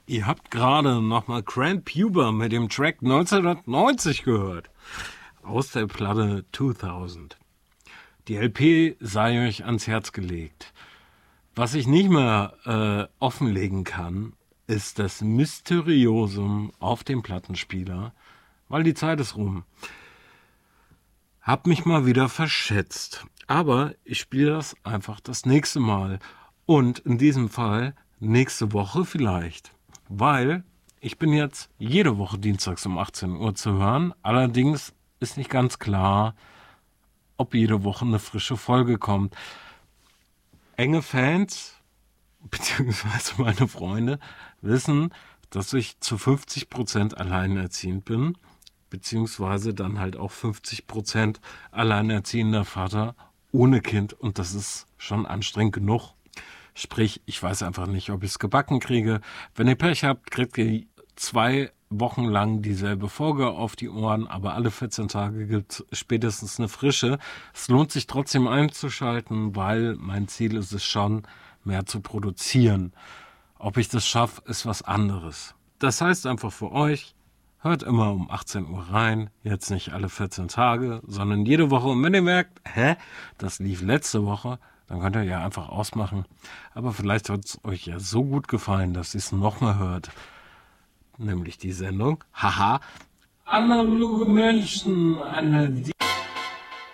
Ihr habt gerade nochmal Grand Puber mit dem Track 1990 gehört. Aus der Platte 2000. Die LP sei euch ans Herz gelegt. Was ich nicht mehr offenlegen kann, ist das Mysteriosum auf dem Plattenspieler, weil die Zeit ist rum. Hab mich mal wieder verschätzt. Aber ich spiele das einfach das nächste Mal. Und in diesem Fall nächste Woche vielleicht. Weil ich bin jetzt jede Woche dienstags um 18 Uhr zu hören. Allerdings ist nicht ganz klar, ob jede Woche eine frische Folge kommt. Enge Fans, beziehungsweise meine Freunde, wissen, dass ich zu 50% alleinerziehend bin, beziehungsweise dann halt auch 50% alleinerziehender Vater ohne Kind, und das ist schon anstrengend genug. Sprich, ich weiß einfach nicht, ob ich es gebacken kriege. Wenn ihr Pech habt, kriegt ihr 2 Wochen lang dieselbe Folge auf die Ohren, aber alle 14 Tage gibt es spätestens eine frische. Es lohnt sich trotzdem einzuschalten, weil mein Ziel ist es schon, mehr zu produzieren. Ob ich das schaffe, ist was anderes. Das heißt einfach für euch, hört immer um 18 Uhr rein, jetzt nicht alle 14 Tage, sondern jede Woche. Und wenn ihr merkt, das lief letzte Woche, dann könnt ihr ja einfach ausmachen. Aber vielleicht hat es euch ja so gut gefallen, dass ihr es nochmal hört. Nämlich die Sendung, haha, analoge Menschen, eine